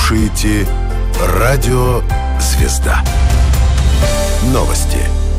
слушаете Радио «Звезда». Новости.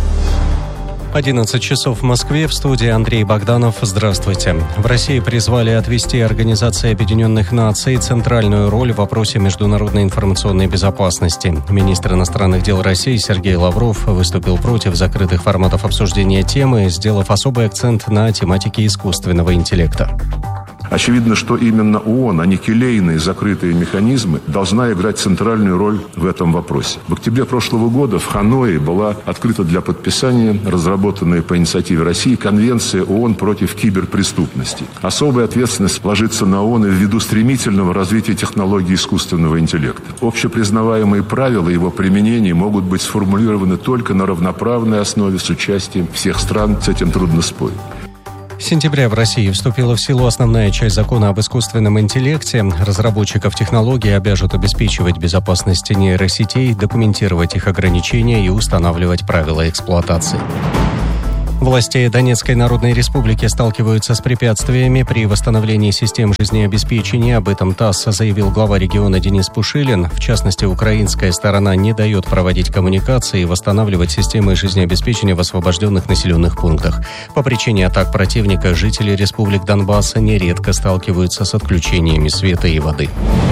11 часов в Москве, в студии Андрей Богданов. Здравствуйте. В России призвали отвести Организации Объединенных Наций центральную роль в вопросе международной информационной безопасности. Министр иностранных дел России Сергей Лавров выступил против закрытых форматов обсуждения темы, сделав особый акцент на тематике искусственного интеллекта. Очевидно, что именно ООН, а не келейные закрытые механизмы, должна играть центральную роль в этом вопросе. В октябре прошлого года в Ханое была открыта для подписания разработанная по инициативе России Конвенция ООН против киберпреступности. Особая ответственность ложится на ООН ввиду стремительного развития технологий искусственного интеллекта. Общепризнаваемые правила его применения могут быть сформулированы только на равноправной основе с участием всех стран. С этим трудно спорить. С сентября в России вступила в силу основная часть закона об искусственном интеллекте. Разработчиков технологий обяжут обеспечивать безопасность нейросетей, документировать их ограничения и устанавливать правила эксплуатации. Власти Донецкой Народной Республики сталкиваются с препятствиями при восстановлении систем жизнеобеспечения. Об этом ТАСС заявил глава региона Денис Пушилин. В частности, украинская сторона не дает проводить коммуникации и восстанавливать системы жизнеобеспечения в освобожденных населенных пунктах. По причине атак противника жители республик Донбасса нередко сталкиваются с отключениями света и воды.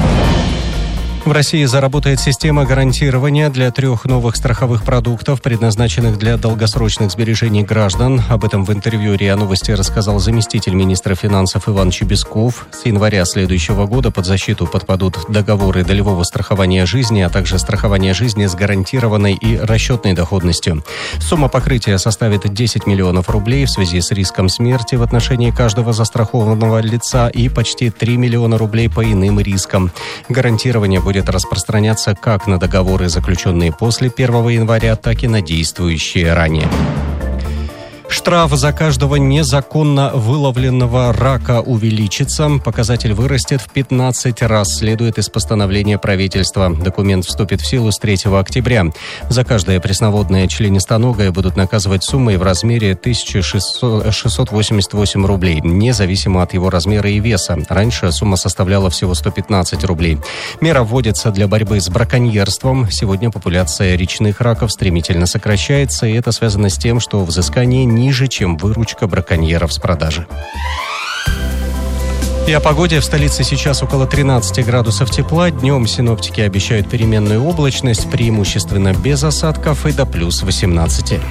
В России заработает система гарантирования для 3 новых страховых продуктов, предназначенных для долгосрочных сбережений граждан. Об этом в интервью РИА Новости рассказал заместитель министра финансов Иван Чебесков. С января следующего года под защиту подпадут договоры долевого страхования жизни, а также страхование жизни с гарантированной и расчетной доходностью. Сумма покрытия составит 10 миллионов рублей в связи с риском смерти в отношении каждого застрахованного лица и почти 3 миллиона рублей по иным рискам. Гарантирование будет распространяться как на договоры, заключенные после 1 января, так и на действующие ранее. Штраф за каждого незаконно выловленного рака увеличится. Показатель вырастет в 15 раз, следует из постановления правительства. Документ вступит в силу с 3 октября. За каждое пресноводное членистоногое будут наказывать суммой в размере 1688 рублей, независимо от его размера и веса. Раньше сумма составляла всего 115 рублей. Мера вводится для борьбы с браконьерством. Сегодня популяция речных раков стремительно сокращается, и это связано с тем, что взыскание ниже, чем выручка браконьеров с продажи. И о погоде. В столице сейчас около 13 градусов тепла. Днем синоптики обещают переменную облачность, преимущественно без осадков, и до плюс 18.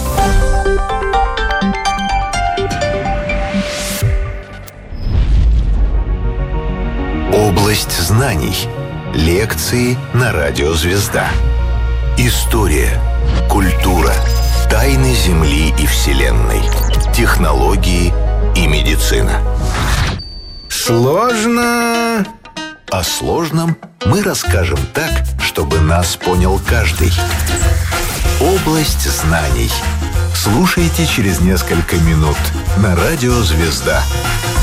Область знаний. Лекции на Радио «Звезда». История, культура, тайны Земли и Вселенной, технологии и медицина. Сложно. О сложном мы расскажем так, чтобы нас понял каждый. Область знаний. Слушайте через несколько минут на Радио «Звезда».